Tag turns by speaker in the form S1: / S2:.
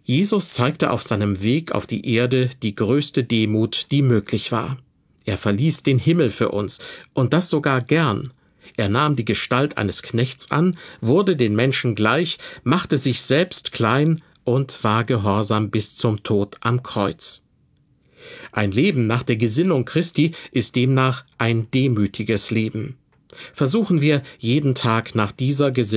S1: Jesus zeigte auf seinem Weg auf die Erde die größte Demut, die möglich war. Er verließ den Himmel für uns, und das sogar gern. Er nahm die Gestalt eines Knechts an, wurde den Menschen gleich, machte sich selbst klein und war gehorsam bis zum Tod am Kreuz. Ein Leben nach der Gesinnung Christi ist demnach ein demütiges Leben. Versuchen wir, jeden Tag nach dieser Gesinnung